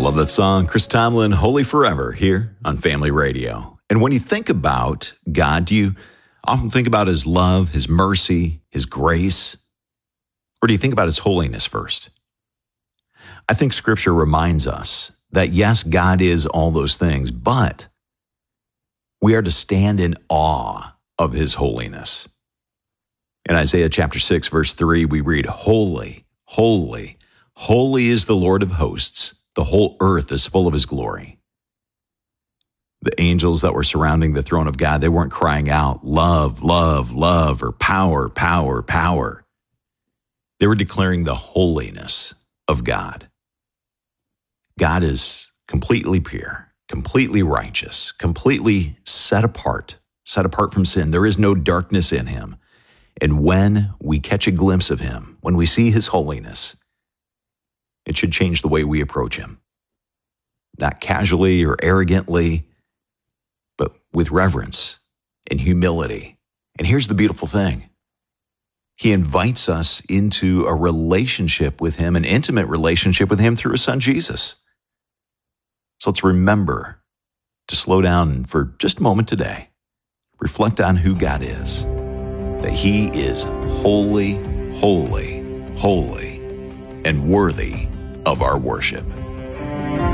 Love that song. Chris Tomlin, Holy Forever, here on Family Radio. And when you think about God, do you often think about his love, his mercy, his grace? Or do you think about his holiness first? I think Scripture reminds us that yes, God is all those things, but we are to stand in awe of his holiness. In Isaiah chapter 6, verse 3, we read, Holy, holy, holy is the Lord of hosts. The whole earth is full of his glory. The angels that were surrounding the throne of God, they weren't crying out, love, love, love, or power, power, power. They were declaring the holiness of God. God is completely pure, completely righteous, completely set apart from sin. There is no darkness in him. And when we catch a glimpse of him, when we see his holiness, it should change the way we approach him. Not casually or arrogantly, but with reverence and humility. And here's the beautiful thing. He invites us into a relationship with him, an intimate relationship with him through his son, Jesus. So let's remember to slow down for just a moment today. Reflect on who God is, that he is holy, holy, holy, and worthy of our worship.